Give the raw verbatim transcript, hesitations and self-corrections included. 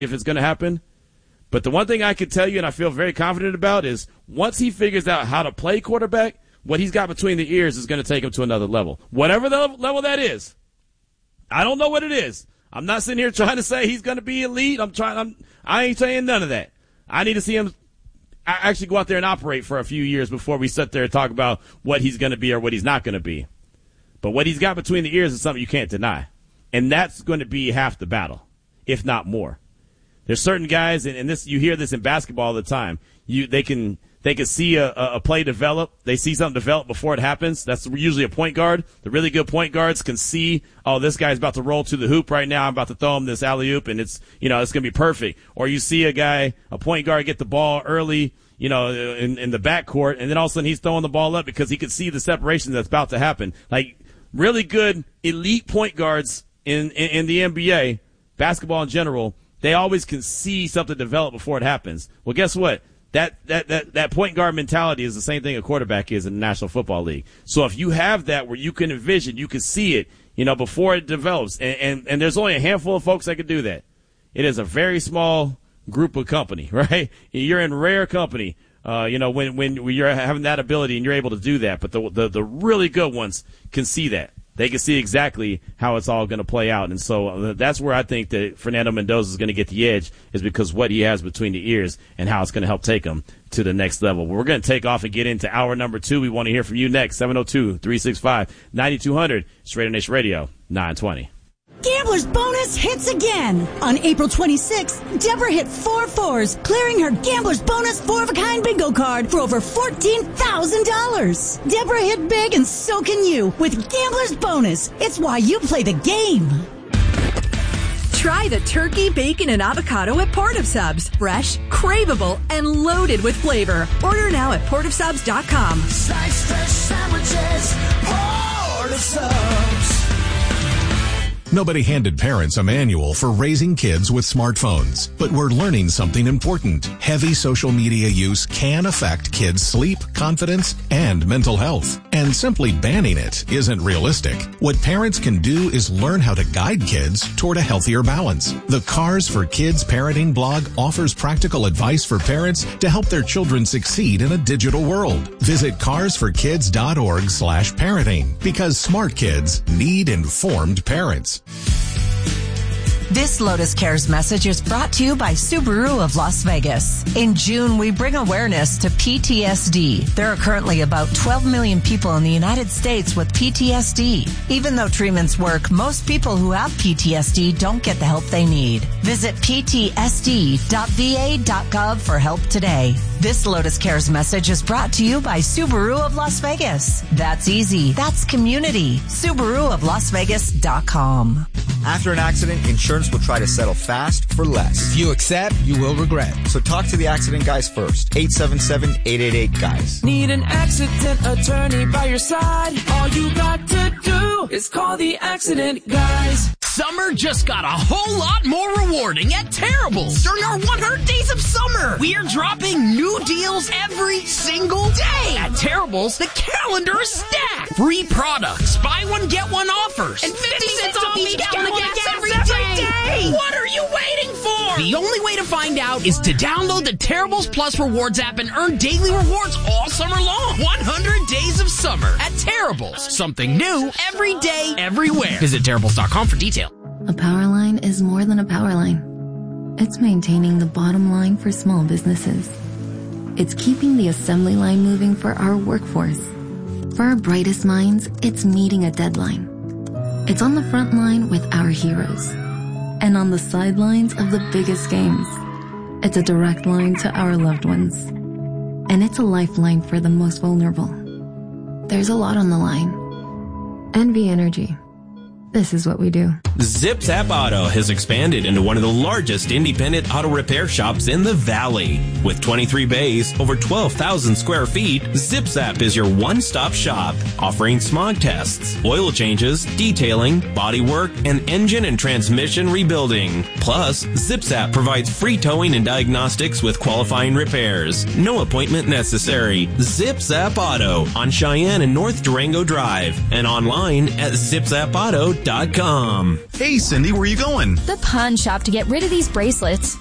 if it's going to happen. But the one thing I can tell you and I feel very confident about is once he figures out how to play quarterback, what he's got between the ears is going to take him to another level. Whatever the level that is. I don't know what it is. I'm not sitting here trying to say he's going to be elite. I'm trying. I'm, I ain't saying none of that. I need to see him actually go out there and operate for a few years before we sit there and talk about what he's going to be or what he's not going to be. But what he's got between the ears is something you can't deny. And that's going to be half the battle, if not more. There's certain guys, and, and this you hear this in basketball all the time. You they can they can see a, a play develop. They see something develop before it happens. That's usually a point guard. The really good point guards can see, oh, this guy's about to roll to the hoop right now. I'm about to throw him this alley-oop, and it's you know it's going to be perfect. Or you see a guy, a point guard, get the ball early, you know, in, in the backcourt, and then all of a sudden he's throwing the ball up because he can see the separation that's about to happen. Like really good elite point guards in in, in the N B A, basketball in general. They always can see something develop before it happens. Well, guess what? That, that, that, that point guard mentality is the same thing a quarterback is in the National Football League. So if you have that where you can envision, you can see it, you know, before it develops, and, and, and there's only a handful of folks that can do that. It is a very small group of company, right? You're in rare company, uh, you know, when, when you're having that ability and you're able to do that. But the, the, the really good ones can see that. They can see exactly how it's all going to play out. And so that's where I think that Fernando Mendoza is going to get the edge, is because what he has between the ears and how it's going to help take him to the next level. We're going to take off and get into hour number two. We want to hear from you next. seven oh two, three six five, nine two hundred. Straight Nation Radio, nine twenty. Gambler's Bonus hits again. On April twenty-sixth, Deborah hit four fours, clearing her Gambler's Bonus four-of-a-kind bingo card for over fourteen thousand dollars. Deborah hit big, and so can you with Gambler's Bonus. It's why you play the game. Try the turkey, bacon, and avocado at Port of Subs. Fresh, craveable, and loaded with flavor. Order now at port of subs dot com. Slice fresh sandwiches, Port of Subs. Nobody handed parents a manual for raising kids with smartphones, but we're learning something important. Heavy social media use can affect kids' sleep, confidence, and mental health. And simply banning it isn't realistic. What parents can do is learn how to guide kids toward a healthier balance. The Cars for Kids parenting blog offers practical advice for parents to help their children succeed in a digital world. Visit cars for kids dot org slash parenting, because smart kids need informed parents. This Lotus Cares message is brought to you by Subaru of Las Vegas. In June, we bring awareness to P T S D. There are currently about twelve million people in the United States with P T S D. Even though treatments work, most people who have P T S D don't get the help they need. Visit p t s d dot v a dot gov for help today. This Lotus Cares message is brought to you by Subaru of Las Vegas. That's easy. That's community. Subaru of Las Vegas dot com. After an accident, insurance will try to settle fast for less. If you accept, you will regret. So talk to the accident guys first. eight seven seven, eight eight eight, guys. Need an accident attorney by your side? All you got to do is call the accident guys. Summer just got a whole lot more rewarding at Terrible's. During our one hundred days of summer, we are dropping new deals every single day. At Terrible's, the calendar is stacked. Free products, buy one, get one offers, and fifty cents off each gallon of gas every day. What are you waiting for? The only way to find out is to download the Terrible's Plus Rewards app and earn daily rewards all summer long. one hundred days of summer at Terrible's. Something new every day, everywhere. Visit terribles dot com for details. A power line is more than a power line. It's maintaining the bottom line for small businesses. It's keeping the assembly line moving for our workforce. For our brightest minds, it's meeting a deadline. It's on the front line with our heroes. And on the sidelines of the biggest games. It's a direct line to our loved ones. And it's a lifeline for the most vulnerable. There's a lot on the line. N V Energy. This is what we do. ZipZap Auto has expanded into one of the largest independent auto repair shops in the Valley. With twenty-three bays, over twelve thousand square feet, ZipZap is your one-stop shop, offering smog tests, oil changes, detailing, bodywork, and engine and transmission rebuilding. Plus, ZipZap provides free towing and diagnostics with qualifying repairs. No appointment necessary. ZipZap Auto on Cheyenne and North Durango Drive, and online at zip zap auto dot com. Hey, Cindy, where are you going? The pawn shop to get rid of these bracelets.